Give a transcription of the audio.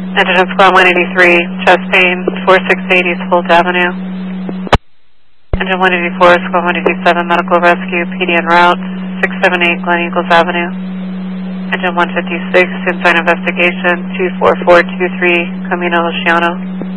Engine on squad 183, chest pain, 4680 East Holt Avenue. Engine 184, squad 187, medical rescue, PD en route, 678 Glen Eagles Avenue. Engine 156, inside investigation, 24423 Camino Luciano.